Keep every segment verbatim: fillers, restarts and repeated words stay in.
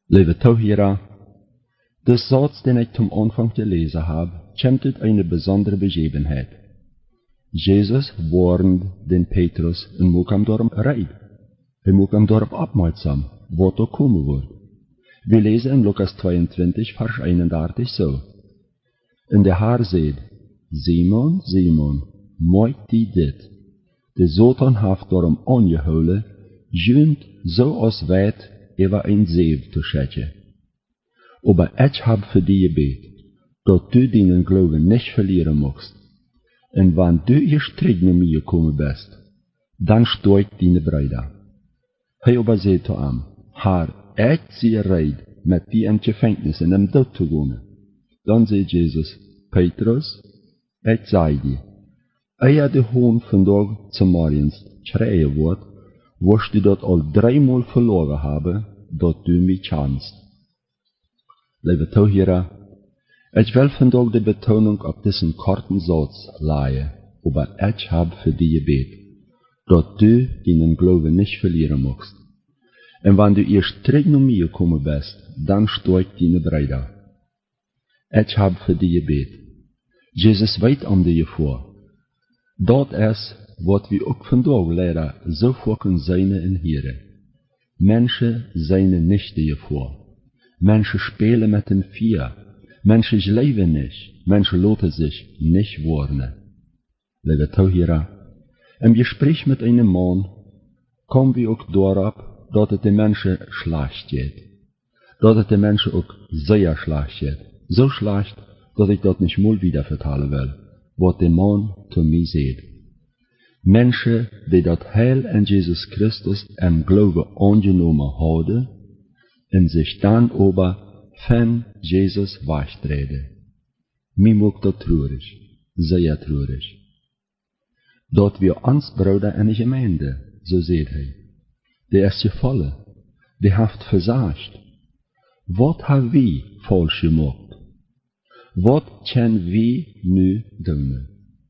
Lieve toehoorders, de Satz, den ich zum Anfang gelesen habe, kommt uit eine besondere Begebenheit. Jesus warnt den Petrus und macht ihm darum reid. Er macht ihm darauf aufmerksam, was da kommen wird. Wir lesen in Lukas zweiundzwanzig, Vers einunddreißig so. Und der Herr sagt, Simon, Simon, maak die dit. De Satan heeft darum aangehouden, junt so als weit über ein Zeef zu schätzen. Aber ich hab für die gebet, dass du deinen Glauben nicht verlieren magst. Und wenn du ihr Strick mit mir gekommen bist, dann steigt deine Brüder. Hij aber sagt zu ihm, Herr, ich sehe reid, mit dir in Gefängnis in dem Tod zu gehen. Dann sagt Jesus, Petrus, ich sei dir, ehe der Hohn von Tag zum Morgens schreien wird, wirst du dort al dreimal verloren haben, dass du mich kannst. Lieve toehoorders, ich will vandaag die Betonung auf diesen kurzen Satz legen, aber ich habe für dich gebet, dass du deinen Glauben nicht verlieren magst. Und wenn du erst zurück nach mir gekommen bist, dann steigt deine Brüder. Ich habe für dich gebet. Jesus weet an dir vor. Dat is wat we ook vandaag leider zo vaak zijn en heren. Menschen zijn nicht dir vor. Menschen spielen mit dem Vier. Menschen leben nicht. Menschen lassen sich nicht warnen. Lieve toehoorders, im Gespräch mit einem Mann kommen wir auch darauf, dass es den Menschen schlecht geht. Dass es den Menschen auch sehr schlecht geht. So schlecht, dass ich das nicht mal wieder vertellen will, was der Mann zu mir sagt. Menschen, die das Heil in Jesus Christus im Glauben angenommen haben, und sich dann aber von Jesus wegtreten. Mir macht das traurig, sehr traurig. Dort wir uns Brüder in die Gemeinde, so seht er, der ist gefallen, der hat versagt. Was haben wir falsch gemacht? Was können wir nu doen?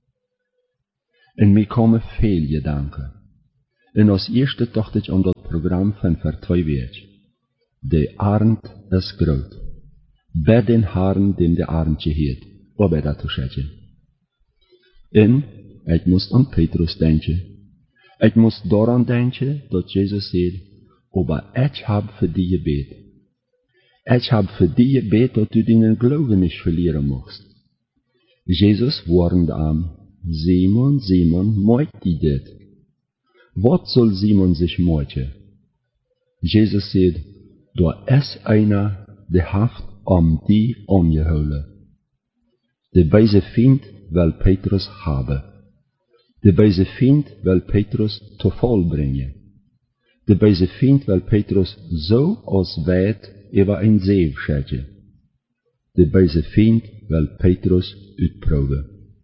En mir kommen veel Gedanken. En als eerste dacht ich an das Programm von vor zwei Wochen. Der Arend ist groot. Bei den Haaren, dem der Arend gehört, ob er das zu schätzen. En ich muss an Petrus denken. Ich muss daran denken, dass Jesus sagt, aber ich habe für dich gebet. Ich habe für dich gebet, dass du deinen Glauben nicht verlieren musst. Jesus warnte ihm, Simon, Simon, maak die dit. Was soll Simon sich machen? Jesus sagt, da ist einer, der hat um die angehouden. Der böse Feind will Petrus haben. Der böse Feind will Petrus zu Fall bringen. Der böse Feind will Petrus so als weit über ein See schätzen. Der böse Feind will Petrus uitproben.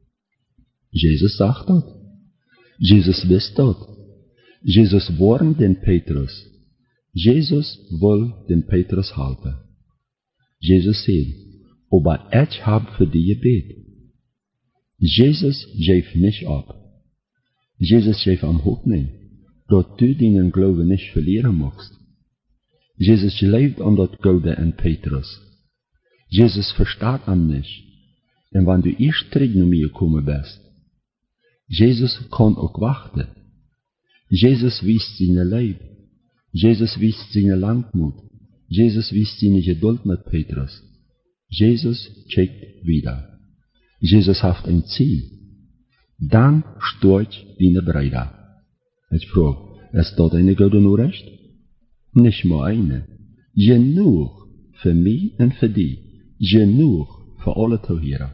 Jesus sagt das. Jesus wist dat. Jesus warnt den Petrus. Jesus will den Petrus helfen. Jesus sagt, aber ich habe für dich gebet. Jesus geeft nicht ab. Jesus geeft am Hoffnung, dass du deinen Glauben nicht verlieren magst. Jesus lebt an dat Gouden in Petrus. Jesus verstaat hem nicht. Und wenn du erst terug nach mir gekommen bist, Jesus kann auch warten. Jesus wies seine Leib. Jesus wies seine Langmut. Jesus wies seine Geduld mit Petrus. Jesus checkt wieder. Jesus hat ein Ziel. Dann steigt deine Brüder. Ich frage, ist das eine gute Nachricht? Nicht nur eine. Genug für mich und für dich. Genug für alle Zuhörer.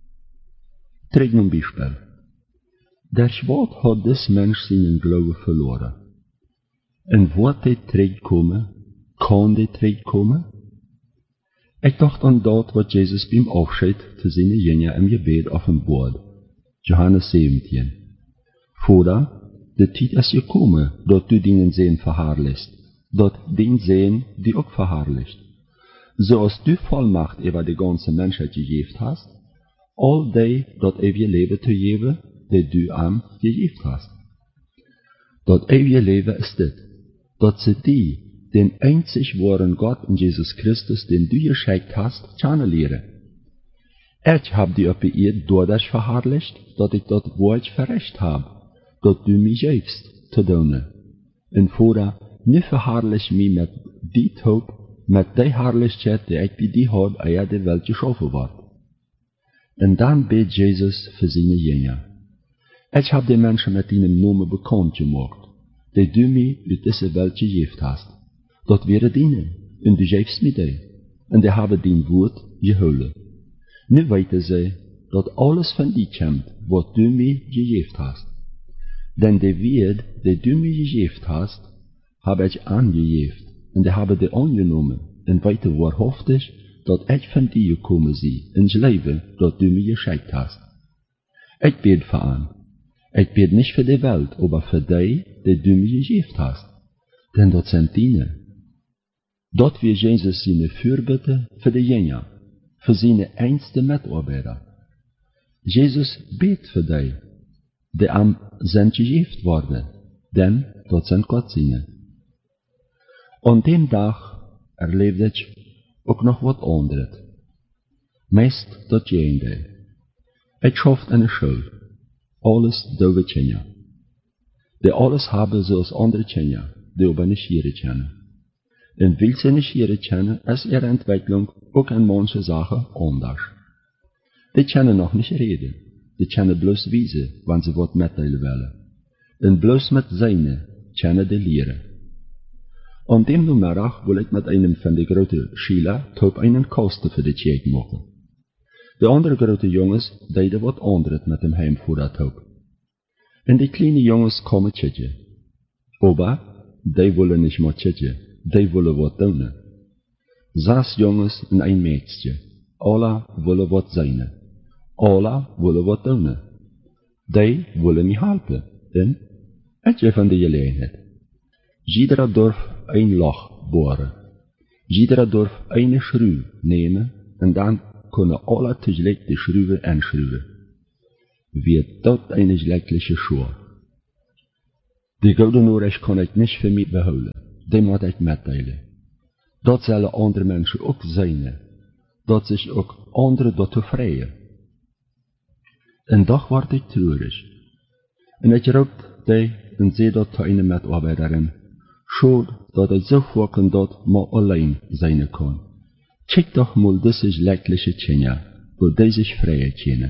Trek een Beispiel. Der Schwab hat des Mensch seinen Glauben verloren. Und wird der Trick kommen? Kann der Trick kommen? Ich dachte an das, was Jesus beim Aufschied zu seinen Jüngern im Gebet offenbart. Johannes siebzehn. Vater, der Zeit ist gekommen, dass du deinen Sehen verherrlichst, dass den Sehen die auch verherrlicht. So als du Vollmacht über die ganze Menschheit gegeben hast, all die, dat ewige Leben zu geben, die du ihm gegeben hast. Dat ewige Leben ist dit, dat sie die, den einzig wahren Gott in Jesus Christus, den du geschickt hast, kennenleren. Ich hab die op die eerd dadurch verherrlicht, dat ik dat woord verrecht heb, dat du mij geefst te doen. En voordat, nu verherrlich mij met die hoop, met die herrlichkeit die ik bij die had, eer de welt geschaffen wordt. En dan beet Jezus voor zijn jünger. Ich hab die Menschen mit deinem Namen bekannt gemacht, die du mir uit deze Welt gegeven hast. Dat wäre dienen, und du gibst mir die, und die haben dein Wort geholen. Nu weten zij dat alles van die komt, wat du mir gegeven hast. Denn die Wort, die du mir gegeven hast, habe ich angegeven, und die haben die angenommen, und weten wahrhaftig, dat ich von dir gekommen zie, ins Leben, dat du mir geschickt hast. Ich bete für an. Ich bete nicht für die Welt, aber für die, die du mir gegeven hast. Denn dat sind deine. Dat wir Jesus seine Fürbitte für die Jünger, für seine einste Mitarbeiter. Jesus betet für die, die am sind gegeven worden, denn dat sind Gott seine. An dem Tag erlebte ich ook nog wat anderes. Meest dat jende. Ik schaft eine Schule. Alles dove Kinder. Die alles haben zoals andere Kinder, die aber nicht ihre kennen. Und weil sie nicht ihre kennen, ist ihre Entwicklung ook in manche Sachen anders. Die kennen noch nicht reden. Die kennen bloß wiese, wann sie wat mitteilen wollen. Und bloß mit seine kennen die Lehre. An dem Nachmittag will ich mit einem von den großen Schülern top einen Kasten für die Kirche machen. Die anderen großen Jungs deden wat anderes mit dem Heim vor der Top. Und die kleinen Jungs kommen tschitje. Aber die wollen nicht mehr tschitje, die wollen wat tun. Sechs Jungs und ein Mädchen, alle wollen wat sein. Alle wollen wat tun. Die wollen mich helfen. Und ich von die Gelegenheit. Jeder darf ein Loch bohren. Jeder darf eine Schraube nehmen und dann können alle tegelijk die Schraube anschrauben. Wird dort eine schlechtliche Schuhe. Die gouden Nachricht kann ich nicht für mich behouden. Die moet ich mitteilen. Dat zullen andere Menschen ook zijn. Dat sich ook andere dazu freien. En doch word ik treurig. En ik roep die en zei dat zu einer Mitarbeiterin. Schade, dat ich so vorken dat mal allein sein kann. Check doch mal diese schlechtliche Kinder, wo die sich freien können.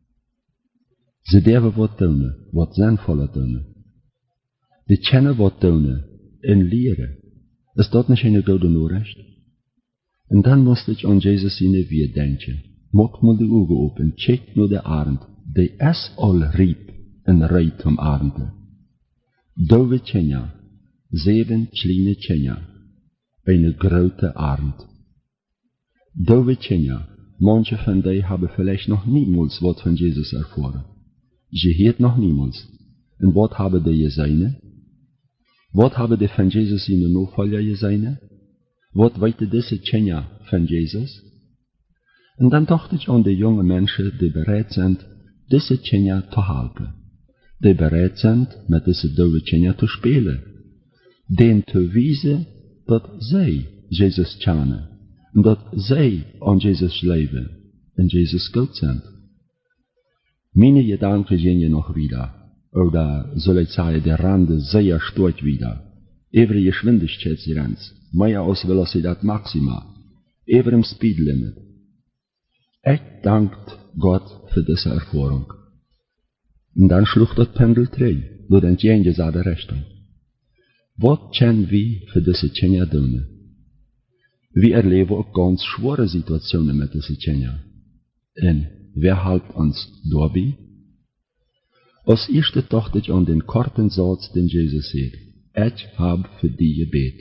Sie dürfen wat tun, wat sinnvoller tun. Die können wat tun, in Lehre. Ist das nicht eine gute Nachricht? Und dann musste ich an Jesus in der Wied denken. Mach mal die Augen auf und check nur der Abend, die ist all rieb und reit zum Abend. Dove Kinder, sieben kleine Kinder, eine große Abend. Dove Kinder, manche von denen haben vielleicht noch niemals was von Jesus erfahren. Sie hört noch niemals. Und was haben die gesehen? Was haben die von Jesus in den Nachfolger gesehen? Was weiten diese Kinder von Jesus? Und dann dachte ich an die jungen Menschen, die bereit sind, diese Kinder zu helfen. Die bereit sind, mit diesen dove Kinder zu spielen. Denen zu wissen, dass sie Jesus kennen. Und dass sie an Jesus leben. Und Jesus gut sind. Meine Gedanken gingen noch wieder. Oder soll ich sagen, der Rande sehr stark wieder. Über die Geschwindigkeitsgrenze. Mehr als Velocidad Maxima. Über dem Speedlimit. Ich danke Gott für diese Erfahrung. Und dann schlug das Pendel drei, durch den jengesade Richtung. Was können wir für diese Kinder tun? Wir erleben auch ganz schwere Situationen mit diesen Kindern. Und wer hält uns dabei? Als erstes dachte ich an den kurzen Satz, den Jesus sagt. Ich habe für die gebet.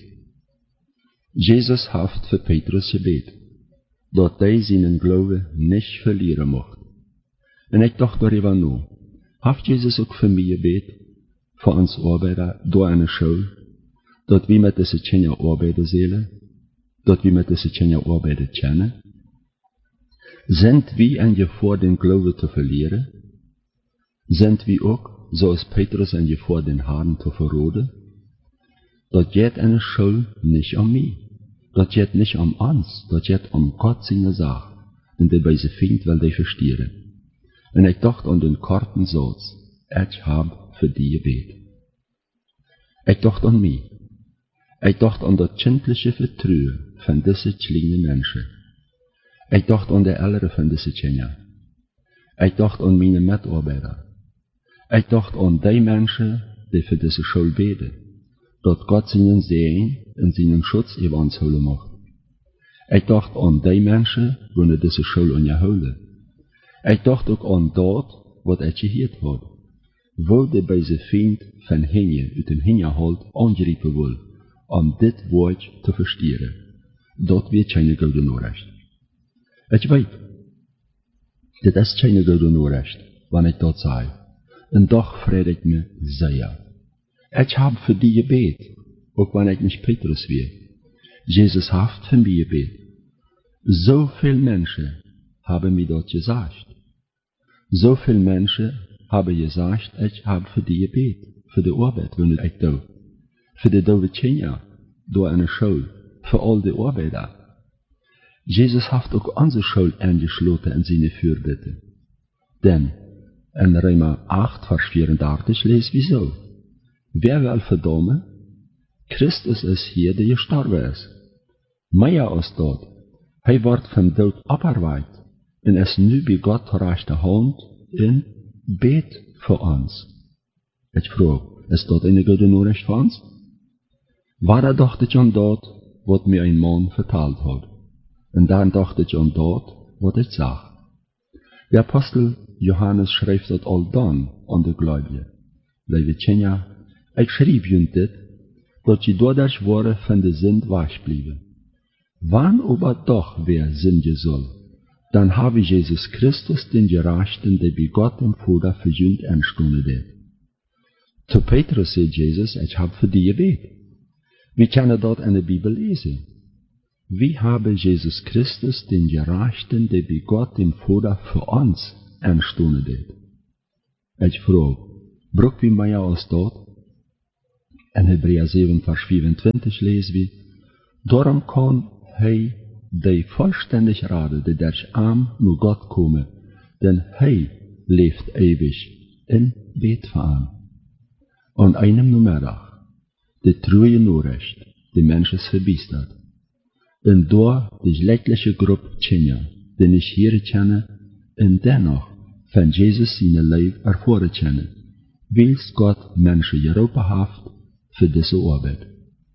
Jesus hat für Petrus gebet, dass er seinen Glauben nicht verlieren mocht. Und ich dachte darüber nach. Hat Jesus auch für mich gebet, für uns Arbeiter, durch eine Schule, dass wir mit diesen Kindern arbeiten sollen, dass wir mit diesen Kindern arbeiten können? Sind wir in Gefahr, den Glauben zu verlieren? Sind wir auch, so als Petrus, in Gefahr, den Herrn zu verraten? dat gaat eine Schuld nicht om mij. Dat gaat nicht om ons, dat gaat om Gott seine Sache. En die bij zijn vriend wil die verstieren. En ik dacht aan den korten Satz, ich hab für die gebet. Ich dacht an mich. Ich dacht an das kindliche Vertrauen von diesen kleinen Menschen. Ich dacht an die Eltern von diesen Kindern. Ich dacht an meine Mitarbeiter. Ich dacht an die Menschen, die für diese Schule beten, dass Gott seinen Segen und seinen Schutz über uns holen macht. Ich dacht an die Menschen, die diese Schule unterholen. Ich dacht auch an das, was ich gehört habe. Wo die bij zijn vriend van Henje uit dem Hinterhalt angreifen wil, om dit woord te verstieren. Dat wird keine gute Nachricht. Ich weet, dit is keine gute Nachricht, wenn ich das sage. Und doch freut ich mich sehr. Ich habe für die gebet, auch wenn ich nicht Petrus wäre. Jesus hat für mich gebet. So viele Menschen haben mir das gesagt. So viele Menschen habe gesagt, ich habe für die gebet, für die Arbeit, wenn ich da, für die doofe Kinder, durch eine Schule, für all die Arbeiter. Jesus hat auch unsere Schuld eingeschlossen in seine Fürbitte. Denn in Römer acht, Vers vierunddreißig lesen wir so: Wer will verdammen? Christus ist hier, der gestorben ist. Mehr als das, er wird vom Tod abgeweiht und ist nu bei Gott rechte Hand in bet für uns. Ich frage, ist das eine gute Nachricht für uns? War dachte ich an das, was mir ein Mann verteilt hat. Und dann dachte ich an das, was ich sag. Der Apostel Johannes schreibt das all dann an die Gläubigen. Liebe Kinder, ich schrieb ihnen das, dass sie dadurch waren von der Sünde wegblieben. Wann aber doch wer sündigen soll, dann habe Jesus Christus den Gerechten, der bei Gott dem Vater für Sünd anstanden wird. Zu Petrus sagt Jesus, ich habe für die gebet. Wir können dort in der Bibel lesen. Wie habe Jesus Christus den Gerechten, der bei Gott dem Vater für uns anstanden wird? Ich frage, braucht wie mehr als dort? In Hebräer sieben, Vers vierundzwanzig lesen wir, darum kann er die vollständig Rade, die durch Arm nur Gott komme, denn er lebt ewig in Bet veran. Und einem Nummerach, die treue Nachricht, die Menschen verbiestert. Und da die schlechtliche Gruppe Kinder, die ich hier kenne, und dennoch von Jesus seine Leib erfahren kenne, willst Gott Menschen gerufen hat für diese Arbeit.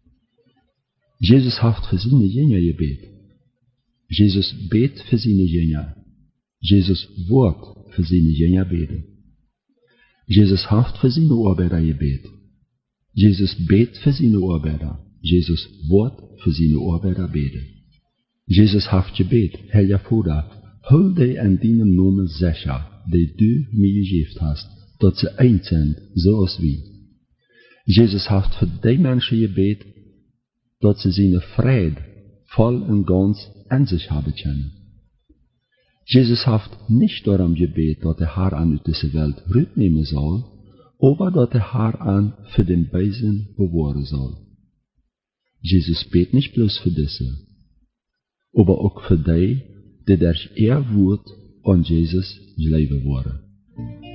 Jesus hat für seine Jünger gebet. Jesus bet für seine Jünger. Jesus wird für seine Jünger beten. Jesus hat für seine Arbeiter gebet. Jesus bet für seine Arbeiter. Jesus wird für seine Arbeiter beten. Jesus hat gebet, Herr Vater, hol die an deinem Namen sicher, die du mir gegeben hast, dass sie eins sind, so als wir. Jesus hat für die Menschen gebet, dass sie seine Friede voll und ganz an sich haben können. Jesus hat nicht darum gebet, dass der Herr an diese Welt rücknehmen soll, aber dass der Herr an für den Bösen bewahren soll. Jesus bet nicht bloß für diese, aber auch für die, die durch ihr Wort an Jesus glauben waren.